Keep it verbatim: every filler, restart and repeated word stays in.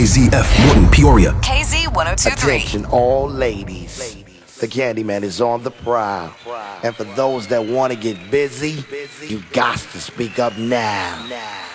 K Z F Morton, Peoria. K Z one oh two point three. Attention all ladies. The Candyman is on the prowl. And for those that want to get busy, you got to speak up now.